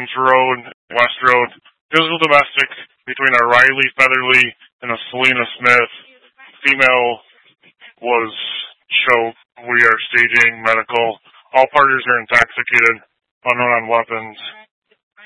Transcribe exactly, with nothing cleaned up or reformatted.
Central Road, West Road. Physical domestic between a Riley Featherly and a Selena Smith. Female was choked. We are staging medical. All parties are intoxicated. Unknown on weapons.